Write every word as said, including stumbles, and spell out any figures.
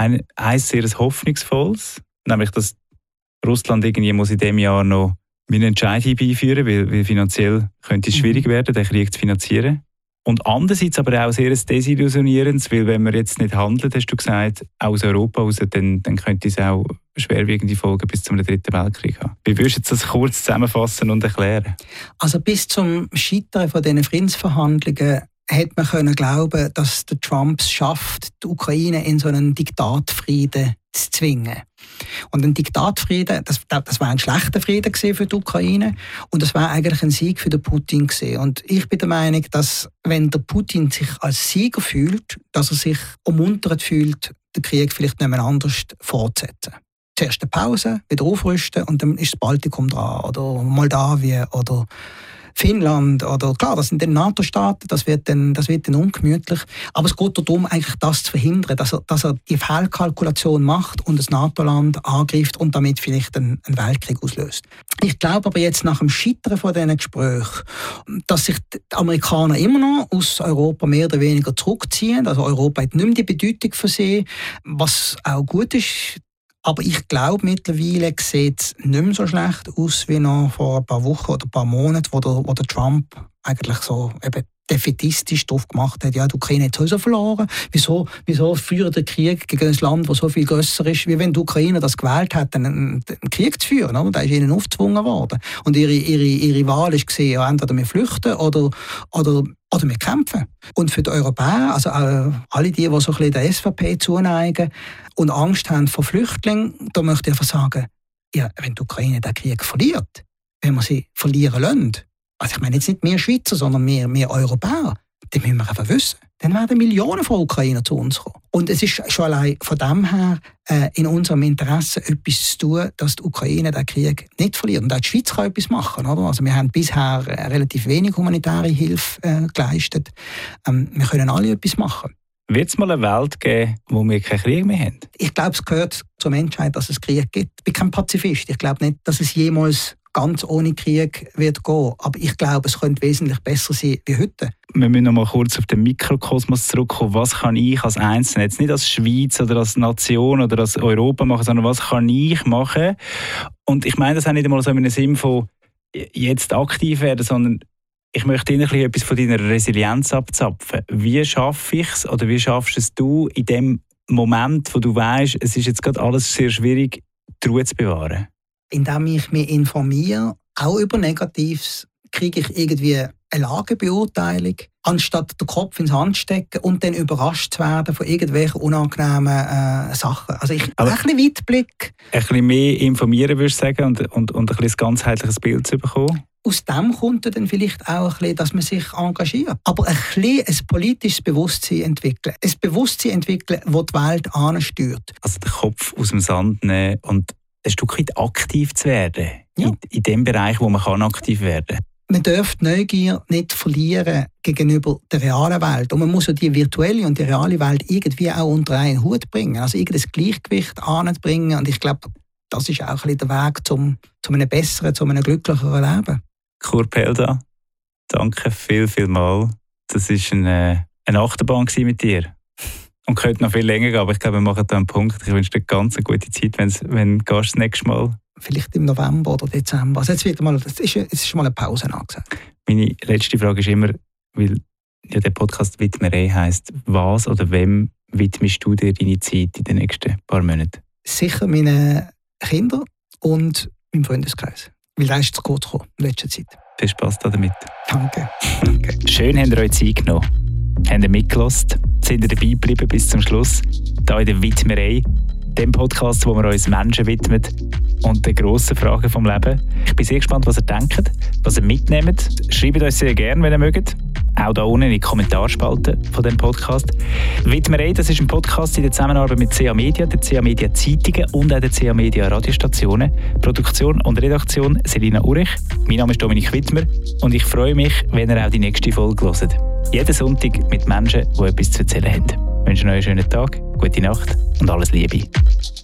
ein, ein sehr hoffnungsvolles, nämlich dass Russland irgendwie muss in diesem Jahr noch einen Entscheid herbeiführen, weil, weil finanziell könnte es schwierig werden, den Krieg zu finanzieren. Und andererseits aber auch sehr ein desillusionierendes, weil wenn man jetzt nicht handelt, hast du gesagt, aus Europa raus, dann, dann könnte es auch schwerwiegende Folgen bis zum Dritten Weltkrieg haben. Wie würdest du das kurz zusammenfassen und erklären? Also bis zum Scheitern von diesen Friedensverhandlungen hätte man können glauben, dass der Trump es schafft, die Ukraine in so einen Diktatfrieden zu zwingen. Und ein Diktatfrieden, das, das war ein schlechter Frieden für die Ukraine und das war eigentlich ein Sieg für den Putin gewesen. Und ich bin der Meinung, dass wenn der Putin sich als Sieger fühlt, dass er sich ermuntert fühlt, den Krieg vielleicht nicht mehr anders fortzusetzen. Zuerst eine Pause, wieder aufrüsten und dann ist das Baltikum dran oder Moldawien oder Finnland oder klar, das sind dann NATO-Staaten, das wird dann, das wird dann ungemütlich. Aber es geht darum, eigentlich das zu verhindern, dass er, dass er die Fehlkalkulation macht und das NATO-Land angreift und damit vielleicht einen, einen Weltkrieg auslöst. Ich glaube aber jetzt nach dem Scheitern von diesen Gesprächen, dass sich die Amerikaner immer noch aus Europa mehr oder weniger zurückziehen. Also Europa hat nicht mehr die Bedeutung für sie, was auch gut ist. Aber ich glaube, mittlerweile sieht es nicht mehr so schlecht aus wie noch vor ein paar Wochen oder ein paar Monaten, wo der, wo der Trump eigentlich so eben defätistisch drauf gemacht hat, ja, die Ukraine hat sowieso verloren. Wieso, wieso führen der Krieg gegen ein Land, das so viel grösser ist, wie wenn die Ukraine das gewählt hat, einen, einen Krieg zu führen. Oder? Da ist ihnen aufgezwungen worden. Und ihre, ihre, ihre Wahl ist gesehen, ja, entweder wir flüchten oder, oder, oder wir kämpfen. Und für die Europäer, also äh, alle die, die so ein bisschen der S V P zuneigen und Angst haben vor Flüchtlingen, da möchte ich einfach sagen, ja, wenn die Ukraine den Krieg verliert, wenn wir sie verlieren lassen, also ich meine jetzt nicht mehr Schweizer, sondern mehr, mehr Europäer, dann müssen wir einfach wissen, dann werden Millionen von Ukrainer zu uns kommen. Und es ist schon allein von dem her äh, in unserem Interesse etwas zu tun, dass die Ukraine den Krieg nicht verliert. Und auch die Schweiz kann etwas machen. Oder? Also wir haben bisher äh, relativ wenig humanitäre Hilfe äh, geleistet. Ähm, wir können alle etwas machen. Wird es mal eine Welt geben, wo wir keinen Krieg mehr haben? Ich glaube, es gehört zur Menschheit, dass es Krieg gibt. Ich bin kein Pazifist. Ich glaube nicht, dass es jemals ganz ohne Krieg wird gehen. Aber ich glaube, es könnte wesentlich besser sein wie heute. Wir müssen noch mal kurz auf den Mikrokosmos zurückkommen. Was kann ich als Einzelner, jetzt nicht als Schweiz oder als Nation oder als Europa machen, sondern was kann ich machen? Und ich meine das auch nicht einmal so in einem Sinn von jetzt aktiv werden, sondern ich möchte Ihnen etwas von deiner Resilienz abzapfen. Wie schaffe ich es oder wie schaffst es du in dem Moment, wo du weißt, es ist jetzt gerade alles sehr schwierig, die Ruhe zu bewahren? Indem ich mich informiere, auch über Negatives, kriege ich irgendwie eine Lagebeurteilung, anstatt den Kopf ins Hand zu stecken und dann überrascht zu werden von irgendwelchen unangenehmen äh, Sachen. Also ich habe ein bisschen Weitblick. Ein bisschen mehr informieren, würdest du sagen, und, und, und ein bisschen ganzheitliches Bild zu bekommen? Aus dem kommt dann vielleicht auch ein bisschen, dass man sich engagiert. Aber ein bisschen ein politisches Bewusstsein entwickeln. Ein Bewusstsein entwickeln, das die Welt ansteuert. Also den Kopf aus dem Sand nehmen und ein Stück weit aktiv zu werden. Ja. In, in dem Bereich, wo man kann aktiv werden kann. Man darf die Neugier nicht verlieren gegenüber der realen Welt. Und man muss ja die virtuelle und die reale Welt irgendwie auch unter einen Hut bringen. Also irgendein Gleichgewicht anbringen. Und ich glaube, das ist auch ein bisschen der Weg zum, zu einem besseren, zu einem glücklicheren Leben. Kurt Pelda, danke viel, viel mal. Das war eine, eine Achterbahn mit dir. Und könnte noch viel länger gehen, aber ich glaube, wir machen da einen Punkt. Ich wünsche dir eine ganz gute Zeit, wenn du das nächste Mal. Vielleicht im November oder Dezember. Also jetzt wird mal, es ist, es ist mal eine Pause angesagt. Meine letzte Frage ist immer, weil ja der Podcast Widmerei heisst, was oder wem widmest du dir deine Zeit in den nächsten paar Monaten? Sicher meinen Kindern und meinem Freundeskreis. Weil das ist zu kurz gekommen in letzter Zeit. Viel Spass damit. Danke. Danke. Schön, habt ihr euch Zeit genommen. Habt ihr mitgelassen? Sind ihr dabei geblieben bis zum Schluss? Hier in der Widmerei, dem Podcast, wo wir uns Menschen widmen und den grossen Fragen vom Leben. Ich bin sehr gespannt, was ihr denkt, was ihr mitnehmt. Schreibt uns sehr gerne, wenn ihr mögt. Auch da unten in die Kommentarspalte von diesem Podcast. Widmerei, das ist ein Podcast in der Zusammenarbeit mit C A Media, der C A Media Zeitungen und auch der C A Media Radiostationen. Produktion und Redaktion Selina Urich. Mein Name ist Dominik Wittmer und ich freue mich, wenn ihr auch die nächste Folge hört. Jeden Sonntag mit Menschen, die etwas zu erzählen haben. Ich wünsche euch einen schönen Tag, gute Nacht und alles Liebe.